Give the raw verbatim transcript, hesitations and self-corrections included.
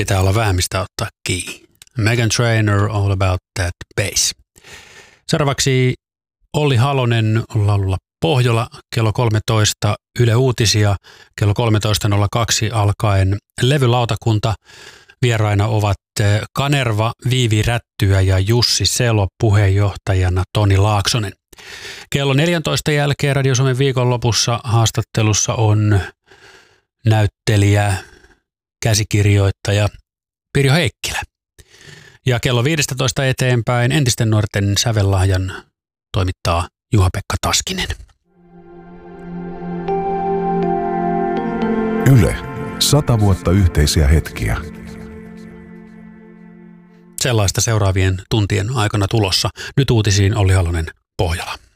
pitää olla vähän mistä ottaa kiinni. Meghan Trainor, All About That Bass. Seuraavaksi Olli Halonen laululla Pohjola, kello kolmetoista Yle Uutisia, kello kolmetoista nolla kaksi alkaen levylautakunta. Vieraina ovat Kanerva, Viivi Rättyä ja Jussi Selo, puheenjohtajana Toni Laaksonen. Kello neljäntoista jälkeen Radio Suomen viikonlopussa haastattelussa on näyttelijä, käsikirjoittaja Pirjo Heikkilä. Ja kello viisitoista eteenpäin entisten nuorten sävellahjan toimittaa Juha-Pekka Taskinen. Yle, sata vuotta yhteisiä hetkiä. Sellaista seuraavien tuntien aikana tulossa. Nyt uutisiin Olli Halonen, Pohjola.